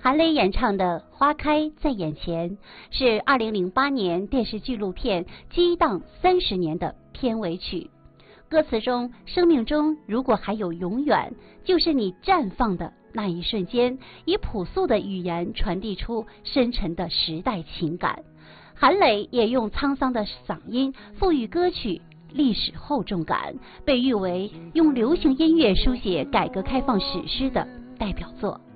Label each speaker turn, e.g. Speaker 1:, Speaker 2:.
Speaker 1: 韩磊演唱的《花开在眼前》是2008年电视纪录片《激荡30年》的片尾曲。歌词中，生命中如果还有永远，就是你绽放的那一瞬间，以朴素的语言传递出深沉的时代情感。韩磊也用沧桑的嗓音赋予歌曲历史厚重感，被誉为用流行音乐书写改革开放史诗的代表作。